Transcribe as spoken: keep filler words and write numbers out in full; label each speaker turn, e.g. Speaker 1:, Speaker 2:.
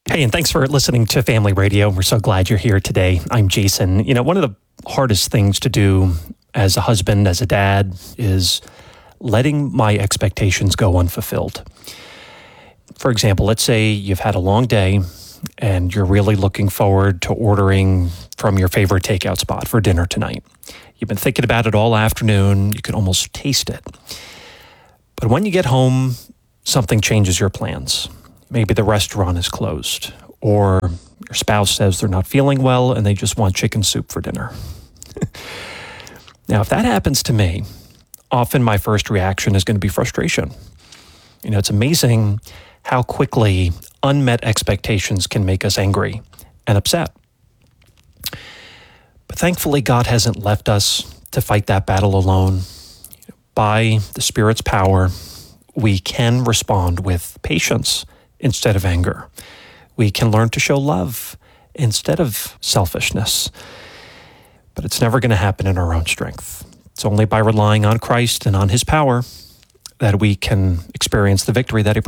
Speaker 1: Hey, and thanks for listening to Family Radio. We're so glad you're here today. I'm Jason. You know, one of the hardest things to do as a husband, as a dad, is letting my expectations go unfulfilled. For example, let's say you've had a long day and you're really looking forward to ordering from your favorite takeout spot for dinner tonight. You've been thinking about it all afternoon. You can almost taste it. But when you get home, something changes your plans. Maybe the restaurant is closed, or your spouse says they're not feeling well and they just want chicken soup for dinner. Now, if that happens to me, often my first reaction is going to be frustration. You know, it's amazing how quickly unmet expectations can make us angry and upset. But thankfully, God hasn't left us to fight that battle alone. By the Spirit's power, we can respond with patience instead of anger. We can learn to show love instead of selfishness. But it's never going to happen in our own strength. It's only by relying on Christ and on His power that we can experience the victory that He promised.